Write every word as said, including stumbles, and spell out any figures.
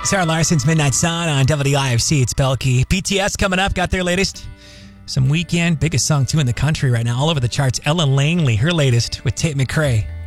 Sarah Larson's Midnight Sun on W I F C. It's Belkey. B T S coming up, got their latest. Some Weekend, biggest song too in the country right now, all over the charts. Ella Langley, her latest with Tate McRae.